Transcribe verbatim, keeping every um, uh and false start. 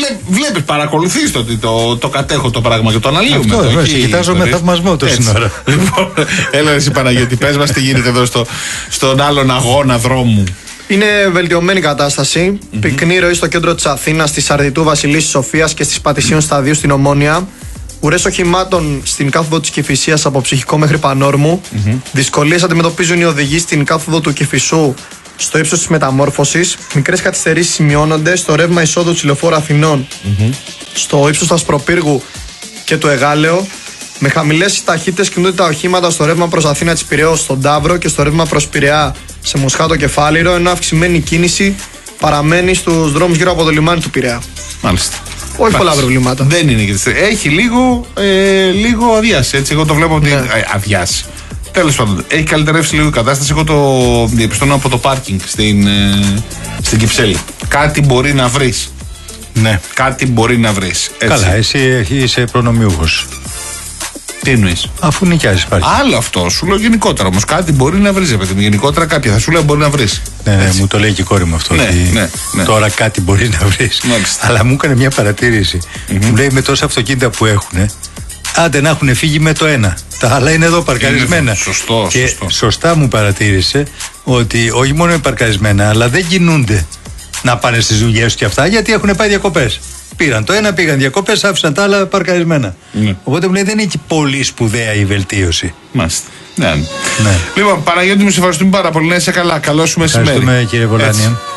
Βλέπει, παρακολουθεί το ότι το, το κατέχω το πράγμα και το αναλύουμε. Αυτό, το, έχει, κοιτάζω με θαυμασμό τόση ώρα. Λοιπόν, έλα εσύ Παναγιώτη, πες μας τι γίνεται εδώ στο, στον άλλον αγώνα δρόμου. Είναι βελτιωμένη κατάσταση. Mm-hmm. Πυκνή ροή στο κέντρο της Αθήνας, στη Σαρδιτού Βασιλής Σοφίας και στις Πατησίων Σταδίου στην Ομόνια. Ουρές οχημάτων στην κάθοδο της Κηφισίας από Ψυχικό μέχρι Πανόρμου. Mm-hmm. Δυσκολίες αντιμετωπίζουν οι οδηγοί στην κάθοδο του Κηφισού στο ύψος της Μεταμόρφωσης. Μικρές καθυστερήσεις σημειώνονται στο ρεύμα εισόδου της Λεωφόρου Αθηνών, mm-hmm. στο ύψος του Ασπροπύργου και του Εγάλεο. Με χαμηλές ταχύτητες κινούνται τα οχήματα στο ρεύμα προς Αθήνα της Πειραιώς στον Ταύρο και στο ρεύμα προς Πειραιά σε Μοσχάτο και Φάληρο, ενώ αυξημένη κίνηση παραμένει στους δρόμους γύρω από το λιμάνι του Πειραιά. Μάλιστα. Όχι Μάλιστα. πολλά προβλήματα. Δεν είναι και έχει λίγο, ε, λίγο αδειάσει. Έτσι, εγώ το βλέπω ότι. Ναι. Ε, αδειάσει. Τέλος πάντων, έχει καλυτερεύσει λίγο η κατάσταση. Εγώ το διαπιστώνω από το πάρκινγκ στην, ε, στην Κυψέλη. Κάτι μπορεί να βρεις. Ναι. Κάτι μπορεί να βρεις. Καλά, εσύ είσαι προνομιούχος. Τι εννοείς? Αφού νοικιάζεις πάρκινγκ. Άλλο αυτό, σου λέω γενικότερα όμως. Κάτι μπορεί να βρεις, παιδί μου. Γενικότερα κάποια θα σου λέω μπορεί να βρεις. Ναι, έτσι. Μου το λέει και η κόρη μου αυτό. Ναι, ναι, ναι. Τώρα κάτι μπορεί να βρεις. Μάλιστα. Αλλά μου έκανε μια παρατήρηση. Mm-hmm. Μου λέει με τόσα αυτοκίνητα που έχουν, άντε να έχουν φύγει με το ένα. Τα άλλα είναι εδώ παρκαρισμένα. Είναι σωστό, και σωστό. Σωστά μου παρατήρησε ότι όχι μόνο είναι παρκαρισμένα, αλλά δεν κινούνται να πάνε στις δουλειές και αυτά, γιατί έχουν πάει διακοπές. Πήραν το ένα, πήγαν διακοπές, άφησαν τα άλλα παρκαρισμένα. Ναι. Οπότε μου λέει δεν είναι και πολύ σπουδαία η βελτίωση. Μάλιστα. Ναι. Ναι. Λοιπόν, Παναγιώτη μου, σε ευχαριστούμε πάρα πολύ. Να είσαι καλά. Καλό σου μεσημέρι. Ευχαριστούμε, κύριε Βολάνια.